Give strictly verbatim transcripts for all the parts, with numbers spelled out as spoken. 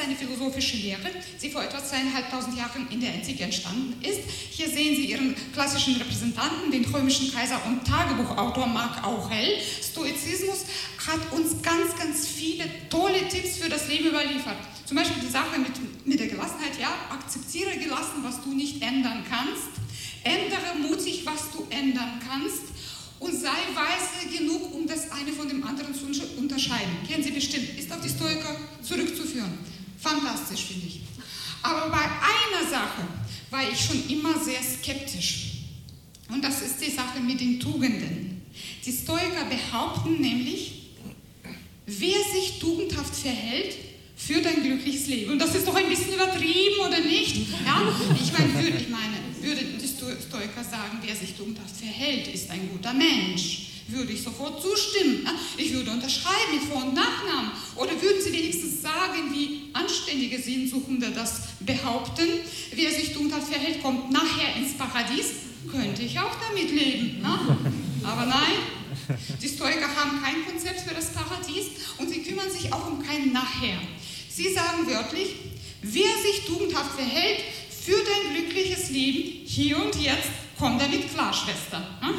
eine philosophische Lehre, die vor etwa zweieinhalbtausend Jahren in der Antike entstanden ist. Hier sehen Sie Ihren klassischen Repräsentanten, den römischen Kaiser und Tagebuchautor Marc Aurel. Stoizismus hat uns ganz, ganz viele tolle Tipps für das Leben überliefert. Zum Beispiel die Sache mit, mit der Gelassenheit, ja, akzeptiere gelassen, was du nicht ändern kannst, ändere mutig, was du ändern kannst und sei weise genug, um das eine von dem anderen zu unterscheiden. Kennen Sie bestimmt, ist auf die Stoiker zurückzuführen. Fantastisch, finde ich. Aber bei einer Sache war ich schon immer sehr skeptisch. Und das ist die Sache mit den Tugenden. Die Stoiker behaupten nämlich, wer sich tugendhaft verhält, führt ein glückliches Leben. Und das ist doch ein bisschen übertrieben, oder nicht? Ja? Ich meine, würde, ich meine, würde die Stoiker sagen, wer sich tugendhaft verhält, ist ein guter Mensch. Würde ich sofort zustimmen. Ja? Ich würde unterschreiben mit Vor- und Nachnamen. Oder würden Sie wenigstens sagen, wie anständige Sinnsuchende das behaupten? Wer sich tugendhaft verhält, kommt nachher ins Paradies. Könnte ich auch damit leben. Ja? Aber nein, die Stoiker haben kein Konzept für das Paradies und sie kümmern sich auch um kein Nachher. Sie sagen wörtlich, wer sich tugendhaft verhält, führt ein glückliches Leben hier und jetzt. Komm damit klar, Schwester. Hm?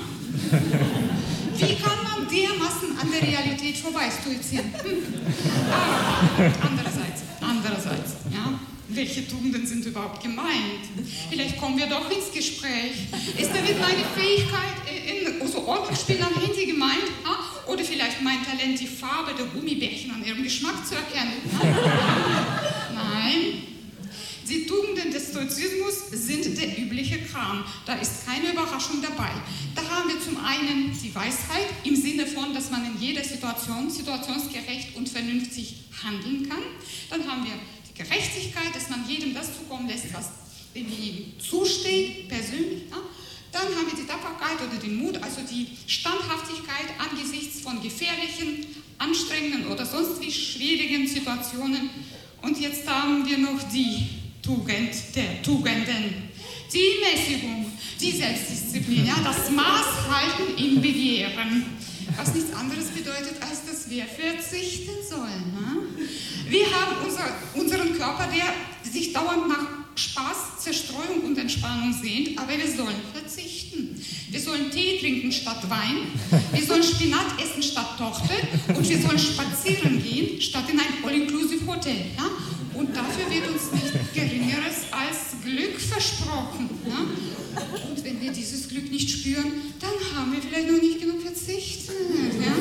Wie kann man dermaßen an der Realität vorbei stoizieren? Hm. Aber andererseits, andererseits, ja, welche Tugenden sind überhaupt gemeint? Vielleicht kommen wir doch ins Gespräch. Ist damit meine Fähigkeit in so Ordnungsspielen am Handy gemeint? Ja? Oder vielleicht mein Talent, die Farbe der Gummibärchen an ihrem Geschmack zu erkennen? Ja? Nein. Die Tugenden des Stoizismus sind der übliche Kram. Da ist keine Überraschung dabei. Da haben wir zum einen die Weisheit im Sinne von, dass man in jeder Situation situationsgerecht und vernünftig handeln kann. Dann haben wir die Gerechtigkeit, dass man jedem das zukommen lässt, was demjenigen zusteht, persönlich. Ja. Dann haben wir die Tapferkeit oder den Mut, also die Standhaftigkeit angesichts von gefährlichen, anstrengenden oder sonst wie schwierigen Situationen. Und jetzt haben wir noch die Tugend der Tugenden, die Mäßigung, die Selbstdisziplin, ja, das Maßhalten im Begehren, was nichts anderes bedeutet, als dass wir verzichten sollen. Ne? Wir haben unser, unseren Körper, der sich dauernd nach Spaß, Zerstreuung und Entspannung sehnt, aber wir sollen verzichten. Wir sollen Tee trinken statt Wein, wir sollen Spinat essen statt Torte und wir sollen spazieren gehen statt in ein All-Inclusive-Hotel. Ja? Und dafür wird uns nicht Geringeres als Glück versprochen. Ja? Und wenn wir dieses Glück nicht spüren, dann haben wir vielleicht noch nicht genug verzichtet. Ja?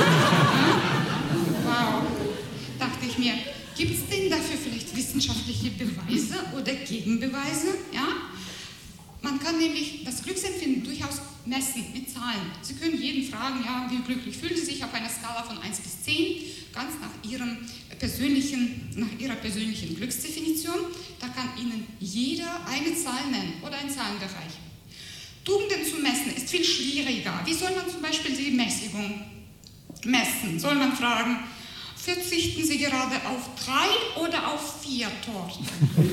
Wow, dachte ich mir, gibt es denn dafür vielleicht wissenschaftliche Beweise oder Gegenbeweise? Ja? Man kann nämlich das Glücksempfinden durchaus messen mit Zahlen. Sie können jeden fragen, ja, wie glücklich fühlen Sie sich auf einer Skala von eins bis zehn, ganz nach, ihrem persönlichen, nach Ihrer persönlichen Glücksdefinition. Da kann Ihnen jeder eine Zahl nennen oder einen Zahlenbereich. Tugenden zu messen ist viel schwieriger. Wie soll man zum Beispiel die Mäßigung messen? Soll man fragen, verzichten Sie gerade auf drei oder auf vier Torten?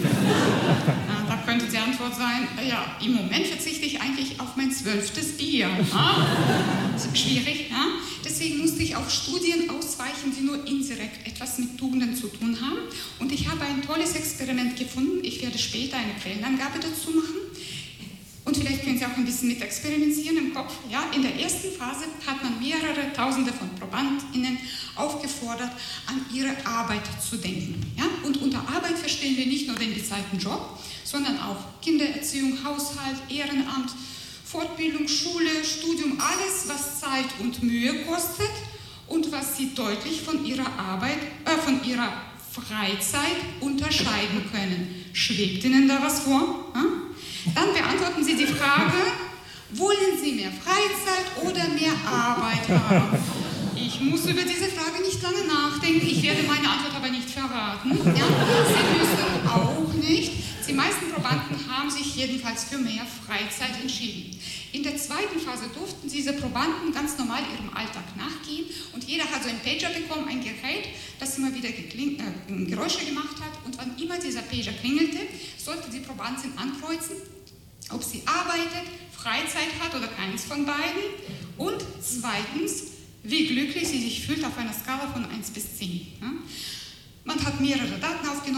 Ja, da könnte die Antwort sein, ja, im Moment verzichte ich eigentlich auf mein zwölftes Bier. Ja? Schwierig, ja? Deswegen musste ich auf Studien ausweichen, die nur indirekt etwas mit Tugenden zu tun haben. Und ich habe ein tolles Experiment gefunden. Ich werde später eine Quellenangabe dazu machen. Und vielleicht können Sie auch ein bisschen mit experimentieren im Kopf. Ja, in der ersten Phase hat man mehrere Tausende von ProbandInnen aufgefordert, an ihre Arbeit zu denken. Ja? Und unter Arbeit verstehen wir nicht nur den bezahlten Job, sondern auch Kindererziehung, Haushalt, Ehrenamt, Fortbildung, Schule, Studium, alles, was Zeit und Mühe kostet und was Sie deutlich von Ihrer Arbeit, äh, von Ihrer Freizeit unterscheiden können. Schwebt Ihnen da was vor? Ja? Dann beantworten Sie die Frage, wollen Sie mehr Freizeit oder mehr Arbeit haben? Ich muss über diese Frage nicht lange nachdenken, ich werde meine Antwort aber nicht verraten. Ja? Sie müssen auch nicht. Die meisten Probanden haben sich jedenfalls für mehr Freizeit entschieden. In der zweiten Phase durften diese Probanden ganz normal ihrem Alltag nachgehen und jeder hat so einen Pager bekommen, ein Gerät, das immer wieder gekling, äh, Geräusche gemacht hat und wann immer dieser Pager klingelte, sollte die Probandin ankreuzen, ob sie arbeitet, Freizeit hat oder keins von beiden und zweitens, wie glücklich sie sich fühlt auf einer Skala von eins bis zehn. Ja? Man hat mehrere Daten aufgenommen.